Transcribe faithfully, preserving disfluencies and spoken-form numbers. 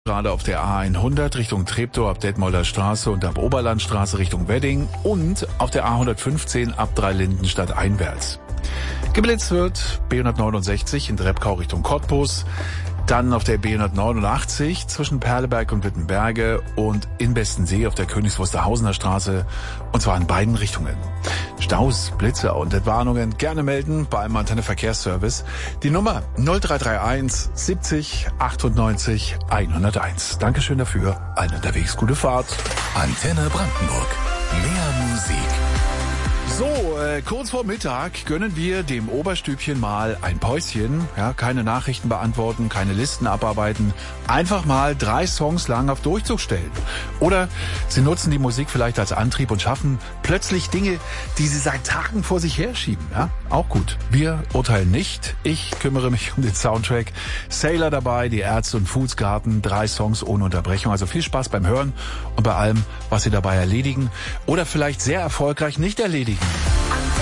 Gerade auf der A hundert Richtung Treptow ab Detmolder Straße und ab Oberlandstraße Richtung Wedding und auf der A hundertfünfzehn ab Dreilindenstadt einwärts. Geblitzt wird B hundertneunundsechzig in Drebkau Richtung Cottbus, dann auf der B hundertneunundachtzig zwischen Perleberg und Wittenberge und in Bestensee auf der Königs Wusterhausener Straße, und zwar in beiden Richtungen. Staus, Blitze und Entwarnungen gerne melden beim Antenne Verkehrsservice. Die Nummer null drei drei eins siebzig achtundneunzig hunderteins. Dankeschön dafür. Allen unterwegs gute Fahrt. Antenne Brandenburg. Mehr Musik. So, äh, kurz vor Mittag gönnen wir dem Oberstübchen mal ein Päuschen. Ja, keine Nachrichten beantworten, keine Listen abarbeiten. Einfach mal drei Songs lang auf Durchzug stellen. Oder Sie nutzen die Musik vielleicht als Antrieb und schaffen plötzlich Dinge, die Sie seit Tagen vor sich herschieben. Ja, auch gut. Wir urteilen nicht. Ich kümmere mich um den Soundtrack. Sailor dabei, die Ärzte und Fußgarten. Drei Songs ohne Unterbrechung. Also viel Spaß beim Hören und bei allem, was Sie dabei erledigen. Oder vielleicht sehr erfolgreich nicht erledigen.